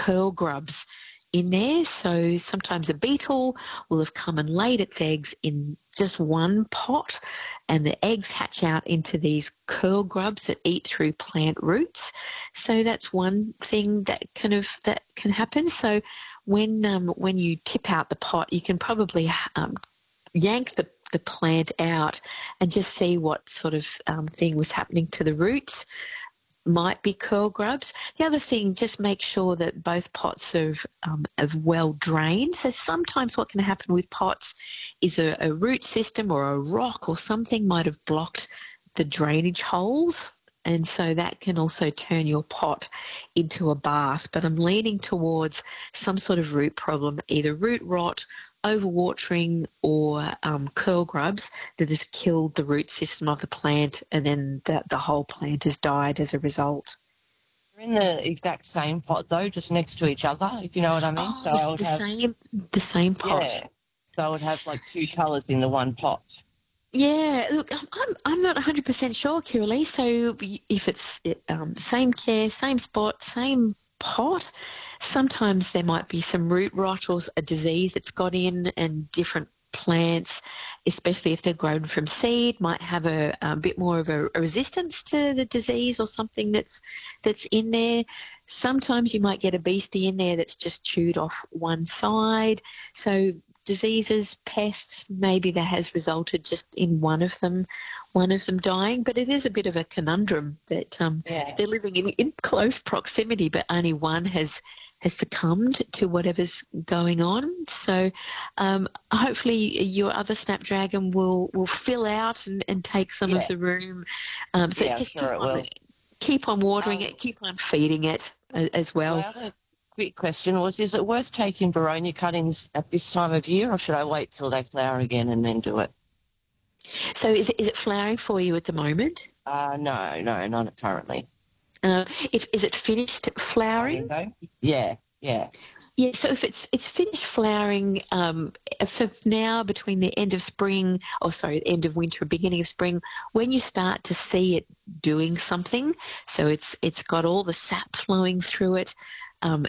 curl grubs in there. So sometimes a beetle will have come and laid its eggs in just one pot, and the eggs hatch out into these curl grubs that eat through plant roots. So that's one thing that can happen. So when you tip out the pot, you can probably yank the plant out and just see what sort of thing was happening to the roots. Might be curl grubs. The other thing, just make sure that both pots are well drained. So sometimes what can happen with pots is a root system or a rock or something might have blocked the drainage holes, and so that can also turn your pot into a bath. But I'm leaning towards some sort of root problem, either root rot, overwatering, or curl grubs that has killed the root system of the plant, and then the whole plant has died as a result. They're in the exact same pot though, just next to each other, if you know what I mean. Oh, So I would the same pot. yeah. So I would have like two colours in the one pot. Yeah, look, I'm not 100% sure, Kiralee. So if it's same care, same spot, same pot, sometimes there might be some root rot or a disease that's got in, and different plants, especially if they're grown from seed, might have a bit more of a resistance to the disease or something that's in there. Sometimes you might get a beastie in there that's just chewed off one side. So diseases, pests, maybe that has resulted just in one of them dying. But it is a bit of a conundrum that they're living in close proximity, but only one has succumbed to whatever's going on. So hopefully your other snapdragon will fill out and take some of the room. Just keep on watering it, keep on feeding it as well. My other quick question was, is it worth taking Beronia cuttings at this time of year, or should I wait till they flower again and then do it? So is it flowering for you at the moment? No, not currently. Is it finished flowering? Yeah. Yeah, so if it's finished flowering, so now between the end of spring, end of winter, beginning of spring, when you start to see it doing something, so it's got all the sap flowing through it,